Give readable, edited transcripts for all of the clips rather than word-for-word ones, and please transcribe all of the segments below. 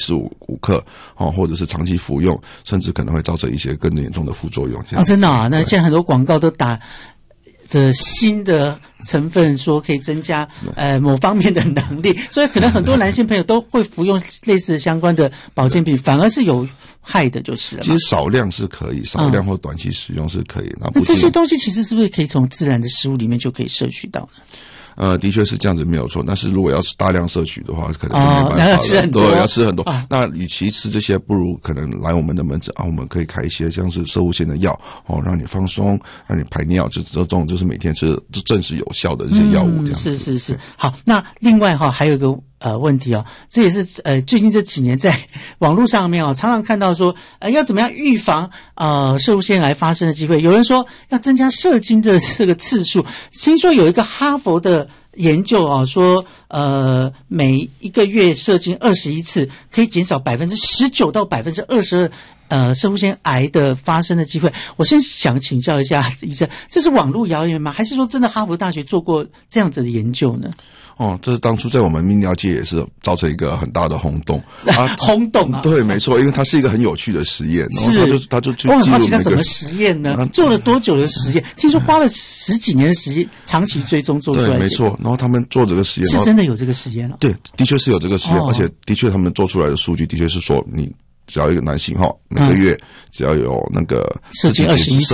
45克或者是长期服用，甚至可能会造成一些更严重的副作用。 真的啊？那现在很多广告都打的新的成分说可以增加某方面的能力，所以可能很多男性朋友都会服用类似相关的保健品，反而是有害的就是了。 其实少量是可以，少量或短期使用是可以。 那这些东西其实是不是可以从自然的食物里面就可以摄取到呢？ 的确是这样子没有错，但是如果要是大量摄取的话，可能就没办法了。 要吃很多， 对，要吃很多。那与其吃这些，不如可能来我们的门诊我们可以开一些像是摄护腺的药让你放松，让你排尿，这种就是每天吃就证实有效的这些药物这样子。 是。好，那另外还有一个问题这也是最近这几年在网络上面常常看到说要怎么样预防摄护腺癌发生的机会。有人说要增加射精的这个次数，听说有一个哈佛的研究说每一个月射精21次可以减少19%到22%摄护腺癌的发生的机会。我先想请教一下医生，这是网络谣言吗？还是说真的哈佛大学做过这样子的研究呢？ 这当初在我们泌尿界也是造成一个很大的轰动轰动啊！ 对，没错，因为它是一个很有趣的实验，然后他就去我很好奇他怎么实验呢？做了多久的实验？听说花了10几年的时间，长期追踪做出来。 对，没错。然后他们做这个实验是真的有这个实验了。 对，的确是有这个实验，而且的确他们做出来的数据的确是说你。只要一个男性每个月只要有那个射精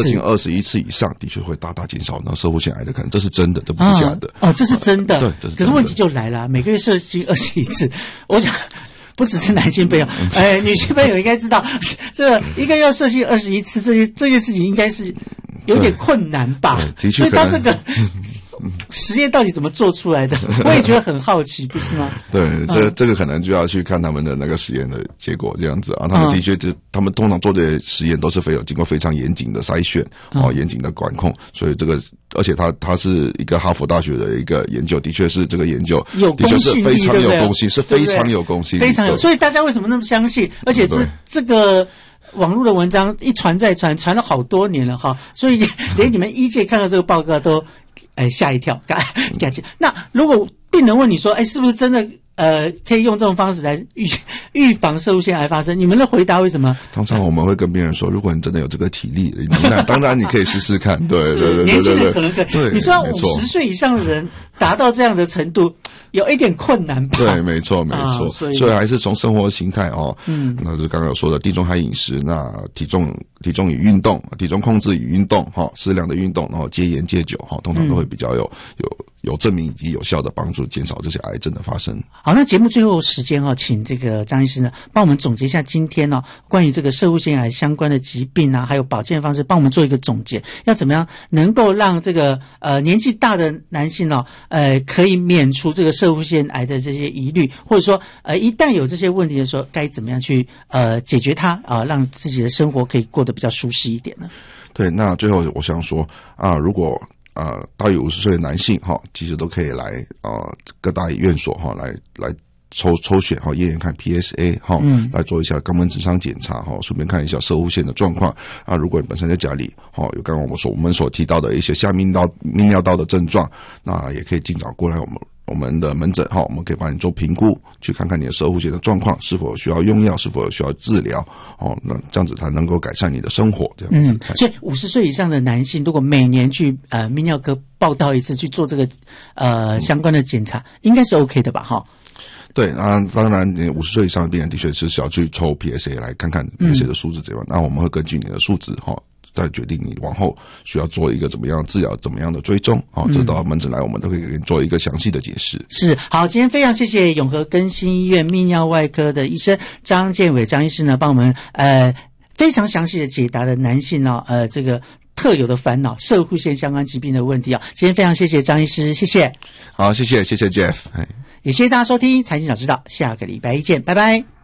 21次以上，的确会大大减少那摄护腺癌的可能，这是真的，这不是假的。 这是真的。 对，这是真的。 可是问题就来了，每个月射精21次，我想不只是男性朋友，女性朋友应该知道，这一个月要射精21次，这件事情应该是有点困难吧？ 的确， 所以他这个。实验到底怎么做出来的？我也觉得很好奇，不是吗？ 对，这个可能就要去看他们的那个实验的结果这样子他们的确他们通常做的实验都是经过非常严谨的筛选严谨的管控，所以这个而且它是一个哈佛大学的一个研究，的确是这个研究的确是非常有公信，是非常有公信， 非常有。所以大家为什么那么相信？而且这个。网络的文章一传再传，传了好多年了所以连你们医界看到这个报告都吓一跳，赶紧。那如果病人问你说是不是真的可以用这种方式来预防摄护腺癌发生，你们的回答为什么？ 通常我们会跟病人说，如果你真的有这个体力，那当然你可以试试看。对， 年轻人可能可以。 对， 你说要50岁以上的人达到这样的程度，有一点困难吧？ 对，没错。所以还是从生活形态那就是刚刚有说的地中海饮食，那体重与运动，体重控制与运动适量的运动，然后戒烟戒酒通常都会比较有证明以及有效的帮助减少这些癌症的发生。 好，那节目最后时间请这个张医师呢帮我们总结一下今天关于这个摄护腺癌相关的疾病还有保健方式，帮我们做一个总结，要怎么样能够让这个年纪大的男性可以免除这个摄护腺癌的这些疑虑，或者说一旦有这些问题的时候，该怎么样去解决它让自己的生活可以过得比较舒适一点呢？ 对，那最后我想说如果大于50岁的男性其实都可以来各大院所来抽血验验看 PSA 来做一下肛门直肠检查顺便看一下摄护腺的状况如果你本身在家里有刚刚我们所提到的一些下泌尿道的症状，那也可以尽早过来我们的门诊我们可以帮你做评估，去看看你的摄护腺的状况是否需要用药，是否需要治疗那这样子才能够改善你的生活这样子。 所以50岁以上的男性如果每年去泌尿科报到一次去做这个相关的检查，应该是 OK 的吧对当然你50岁以上的病人的确是需要去抽 PSA 来看看 PSA 的数值这样那我们会根据你的数值再决定你往后需要做一个怎么样治疗，怎么样的追踪这到门诊来我们都可以给你做一个详细的解释。 是，好，今天非常谢谢永和更新医院泌尿外科的医生张建伟张医师呢帮我们非常详细的解答了男性这个特有的烦恼摄护腺相关疾病的问题今天非常谢谢张医师，谢谢。 好，谢谢 Jeff。 也谢谢大家收听财经早知道，下个礼拜一见，拜拜。